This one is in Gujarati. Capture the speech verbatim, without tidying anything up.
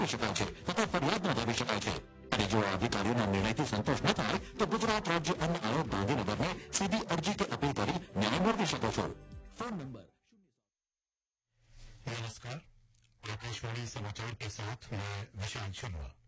આપી શકાય છે તથા ફરિયાદ નોંધાવી શકાય છે અને જો અધિકારીઓના નિર્ણયથી સંતોષ ન થાય તો ગુજરાત રાજ્ય અન્ન આયોગ ગાંધીનગરને સીધી અરજી કે अपील કરી न्याय મેળવી શકો છો। फोन नंबर नमस्कार, आकाशवाणी समाचार के साथ मैं विशाल शर्मा।